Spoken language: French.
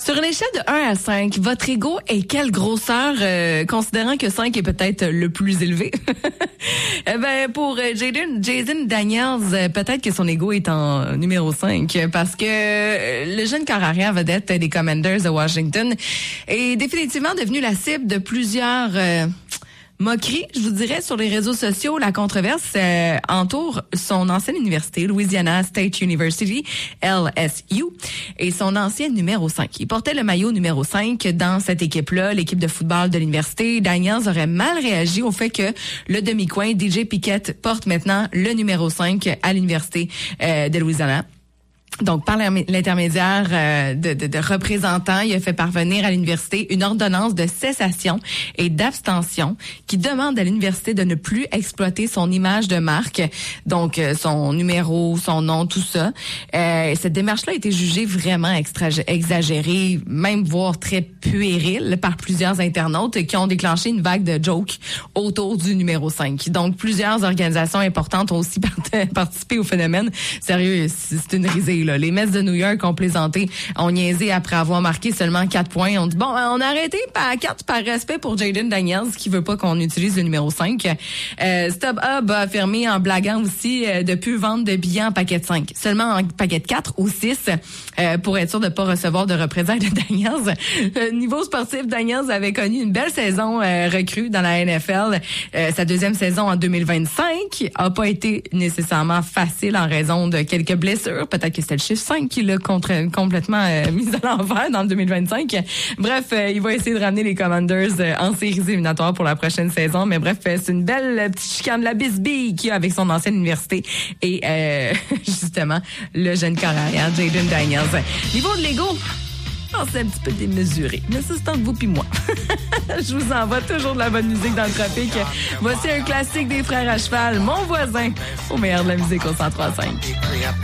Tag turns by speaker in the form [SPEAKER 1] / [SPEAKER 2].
[SPEAKER 1] Sur une échelle de 1 à 5, votre ego est quelle grosseur, considérant que 5 est peut-être le plus élevé? Pour Jaden Daniels, peut-être que son ego est en numéro 5 parce que le jeune corps arrière vedette des Commanders de Washington est définitivement devenu la cible de plusieurs moquerie, je vous dirais, sur les réseaux sociaux. La controverse entoure son ancienne université, Louisiana State University, LSU, et son ancien numéro 5. Il portait le maillot numéro 5 dans cette équipe-là, l'équipe de football de l'université. Daniels aurait mal réagi au fait que le demi-coin, DJ Pickett, porte maintenant le numéro 5 à l'université de Louisiana. Donc, par l'intermédiaire de représentants, il a fait parvenir à l'université une ordonnance de cessation et d'abstention qui demande à l'université de ne plus exploiter son image de marque, donc son numéro, son nom, tout ça. Cette démarche-là a été jugée vraiment exagérée, même voire très puérile par plusieurs internautes qui ont déclenché une vague de jokes autour du numéro 5. Donc, plusieurs organisations importantes ont aussi participé au phénomène. Sérieux, c'est une risée. Là. Les Mets de New York ont plaisanté, ont niaisé après avoir marqué seulement 4 points. On dit, bon, on a arrêté à 4 par respect pour Jaden Daniels qui veut pas qu'on utilise le numéro 5. StubHub a affirmé en blaguant aussi de plus vendre de billets en paquet de 5, seulement en paquet de 4 ou 6 pour être sûr de pas recevoir de représailles de Daniels. Niveau sportif, Daniels avait connu une belle saison recrue dans la NFL. Sa deuxième saison en 2025 a pas été nécessairement facile en raison de quelques blessures. Peut-être que c'était le chiffre 5 qui l'a complètement mis à l'envers dans le 2025. Bref, il va essayer de ramener les Commanders en séries éliminatoires pour la prochaine saison. Mais bref, c'est une belle petite chicane de la bisbille qu'il y a avec son ancienne université et justement le jeune corps arrière, Jaden Daniels. Niveau de l'ego, c'est un petit peu démesuré. Mais ça, c'est entre vous puis moi. Je vous envoie toujours de la bonne musique dans le tropique. Voici un classique des frères à cheval, Mon voisin, au meilleur de la musique au 103.5.